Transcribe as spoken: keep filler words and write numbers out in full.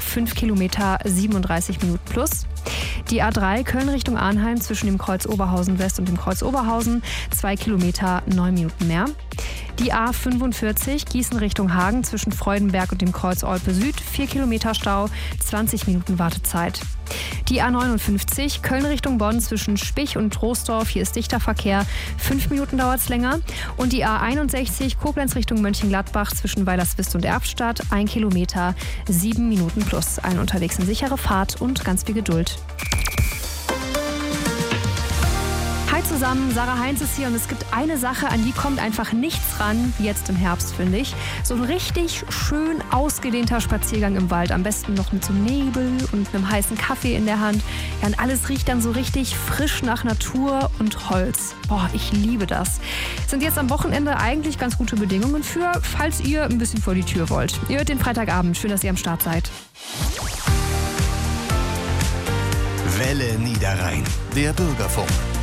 fünf Kilometer siebenunddreißig Minuten plus. Die A drei Köln Richtung Arnheim zwischen dem Kreuz Oberhausen West und dem Kreuz Oberhausen, zwei Kilometer neun Minuten mehr. Die A fünfundvierzig Gießen Richtung Hagen zwischen Freudenberg und dem Kreuz Olpe Süd, vier Kilometer Stau, zwanzig Minuten Wartezeit. Die A neunundfünfzig Köln Richtung Bonn zwischen Spich und Troisdorf, hier ist dichter Verkehr, fünf Minuten dauert es länger. Und die A einundsechzig Koblenz Richtung Mönchengladbach zwischen Weilerswist und Erftstadt, ein Kilometer, sieben Minuten plus. Allen unterwegs eine sichere Fahrt und ganz viel Geduld. Hi zusammen, Sarah Heinz ist hier und es gibt eine Sache, an die kommt einfach nichts ran, wie jetzt im Herbst, finde ich. So ein richtig schön ausgedehnter Spaziergang im Wald, am besten noch mit so Nebel und einem heißen Kaffee in der Hand. Ja, und alles riecht dann so richtig frisch nach Natur und Holz. Boah, ich liebe das. Sind jetzt am Wochenende eigentlich ganz gute Bedingungen für, falls ihr ein bisschen vor die Tür wollt. Ihr hört den Freitagabend, schön, dass ihr am Start seid. Welle Niederrhein, der Bürgerfunk.